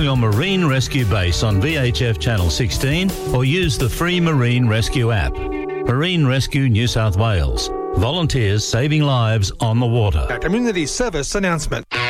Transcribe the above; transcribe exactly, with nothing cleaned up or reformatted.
call your Marine Rescue Base on V H F Channel sixteen or use the free Marine Rescue app. Marine Rescue New South Wales. Volunteers saving lives on the water. A community service announcement.